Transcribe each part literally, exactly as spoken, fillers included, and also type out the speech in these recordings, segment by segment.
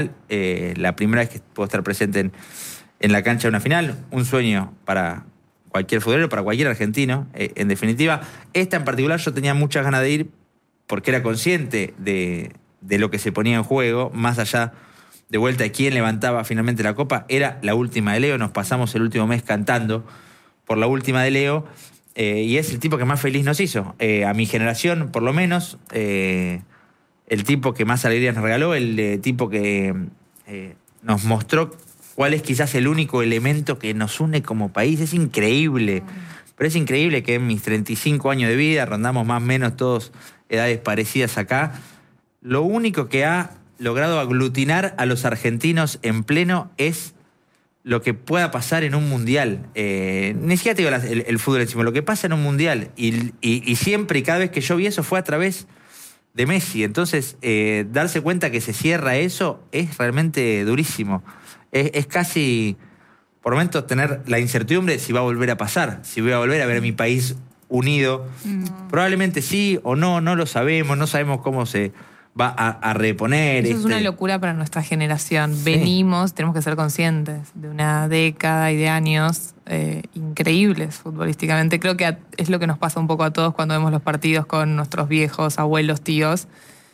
Eh, la primera vez que puedo estar presente en, en la cancha de una final, un sueño para cualquier futbolero, para cualquier argentino, eh, en definitiva. Esta en particular yo tenía muchas ganas de ir porque era consciente de, de lo que se ponía en juego, más allá de vuelta de quién levantaba finalmente la copa. Era la última de Leo, nos pasamos el último mes cantando por la última de Leo, eh, y es el tipo que más feliz nos hizo, eh, a mi generación por lo menos, eh, el tipo que más alegría nos regaló, el eh, tipo que eh, nos mostró cuál es quizás el único elemento que nos une como país. Es increíble, pero es increíble que en mis treinta y cinco años de vida, rondamos más o menos todos edades parecidas acá, lo único que ha logrado aglutinar a los argentinos en pleno es lo que pueda pasar en un mundial. Eh, ni siquiera te digo la, el, el fútbol encima, lo que pasa en un mundial. Y, y, y siempre y cada vez que yo vi eso fue a través de Messi. Entonces, eh, darse cuenta que se cierra eso es realmente durísimo. Es, es casi, por momentos, tener la incertidumbre de si va a volver a pasar, si voy a volver a ver a mi país unido. Mm. Probablemente sí o no, no lo sabemos, no sabemos cómo se va a, a reponer. Eso este... es una locura para nuestra generación. Sí. Venimos, tenemos que ser conscientes de una década y de años eh, increíbles futbolísticamente. Creo que es lo que nos pasa un poco a todos cuando vemos los partidos con nuestros viejos, abuelos, tíos.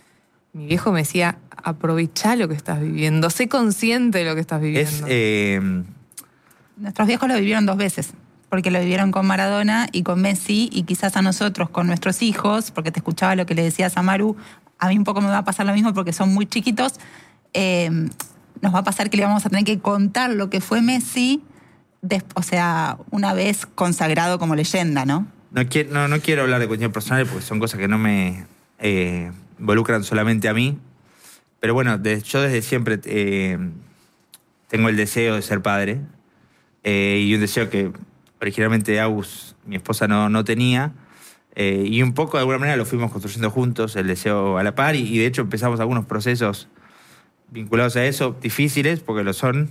Mi viejo me decía, aprovechá lo que estás viviendo, sé consciente de lo que estás viviendo. Es, eh... Nuestros viejos lo vivieron dos veces, porque lo vivieron con Maradona y con Messi, y quizás a nosotros, con nuestros hijos, porque te escuchaba lo que le decías a Maru, a mí un poco me va a pasar lo mismo porque son muy chiquitos, eh, nos va a pasar que le vamos a tener que contar lo que fue Messi, de, o sea, una vez consagrado como leyenda, ¿no? No, quiero, no, no quiero hablar de cuestiones personales porque son cosas que no me eh, involucran solamente a mí, pero bueno, de, yo desde siempre eh, tengo el deseo de ser padre, eh, y un deseo que originalmente Agus, mi esposa, no, no tenía. Eh, y un poco, de alguna manera, lo fuimos construyendo juntos, el deseo a la par, y, y de hecho empezamos algunos procesos vinculados a eso, difíciles, porque lo son,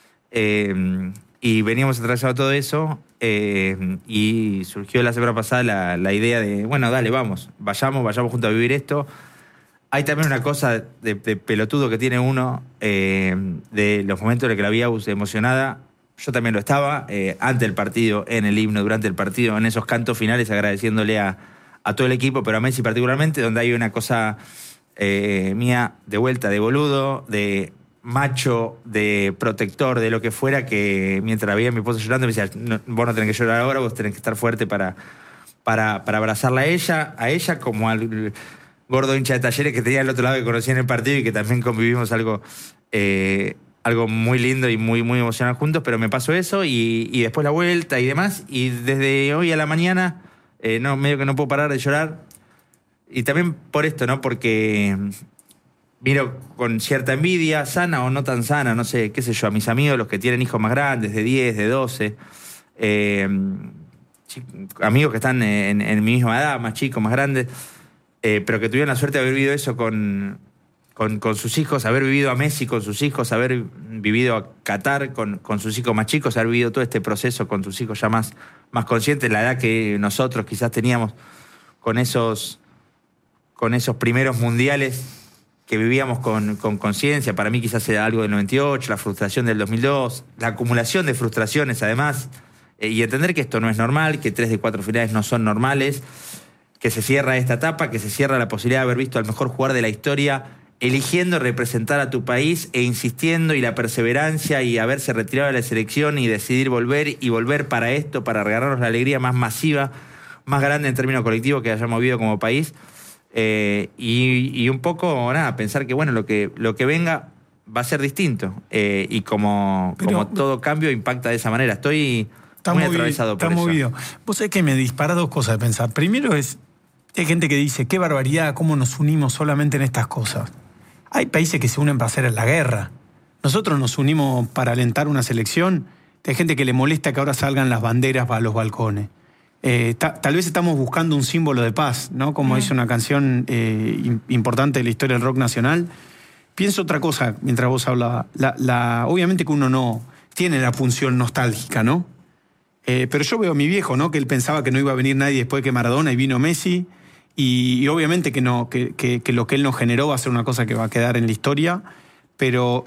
eh, y veníamos atravesando todo eso, eh, y surgió la semana pasada la, la idea de, bueno, dale, vamos, vayamos, vayamos juntos a vivir esto. Hay también una cosa de, de pelotudo que tiene uno, eh, de los momentos en los que la vi emocionada. Yo también lo estaba, eh, ante el partido, en el himno, durante el partido, en esos cantos finales, agradeciéndole a, a todo el equipo, pero a Messi particularmente, donde hay una cosa eh, mía de vuelta, de boludo, de macho, de protector, de lo que fuera, que mientras veía a mi esposa llorando me decía, no, vos no tenés que llorar ahora, vos tenés que estar fuerte para, para, para abrazarla a ella, a ella como al gordo hincha de Talleres que tenía al otro lado, que conocí en el partido y que también convivimos algo... Eh, algo muy lindo y muy, muy emocional juntos, pero me pasó eso y, y después la vuelta y demás, y desde hoy a la mañana, eh, no, medio que no puedo parar de llorar, y también por esto, ¿no? Porque miro con cierta envidia, sana o no tan sana, no sé, qué sé yo, a mis amigos, los que tienen hijos más grandes, de diez, de doce, eh, amigos que están en, en mi misma edad, más chicos, más grandes, eh, pero que tuvieron la suerte de haber vivido eso con... Con, con sus hijos, haber vivido a Messi con sus hijos, haber vivido a Qatar con, con sus hijos más chicos, haber vivido todo este proceso con sus hijos ya más, más conscientes, la edad que nosotros quizás teníamos con esos, con esos primeros mundiales que vivíamos con, con conciencia. Para mí quizás era algo del noventa y ocho, la frustración del dos mil dos, la acumulación de frustraciones además, eh, y entender que esto no es normal, que tres de cuatro finales no son normales, que se cierra esta etapa, que se cierra la posibilidad de haber visto al mejor jugador de la historia eligiendo representar a tu país e insistiendo, y la perseverancia y haberse retirado de la selección y decidir volver y volver para esto, para regalarnos la alegría más masiva, más grande en términos colectivos que hayamos vivido como país. Eh, y, y un poco, nada, pensar que bueno, lo que, lo que venga va a ser distinto. Eh, y como, Pero, como todo cambio impacta de esa manera. Estoy muy movido, atravesado por está eso. Movido. Vos sabés que me dispara dos cosas de pensar. Primero es, hay gente que dice, qué barbaridad, cómo nos unimos solamente en estas cosas. Hay países que se unen para hacer la guerra. Nosotros nos unimos para alentar una selección. Hay gente que le molesta que ahora salgan las banderas para los balcones. Eh, ta, tal vez estamos buscando un símbolo de paz, ¿no? Como dice una canción eh, importante de la historia del rock nacional. Pienso otra cosa mientras vos hablabas. La, la, obviamente que uno no tiene la función nostálgica, ¿no? Eh, pero yo veo a mi viejo, ¿no? Que él pensaba que no iba a venir nadie después que Maradona, y vino Messi. Y, y obviamente que, no, que, que, que lo que él nos generó va a ser una cosa que va a quedar en la historia, pero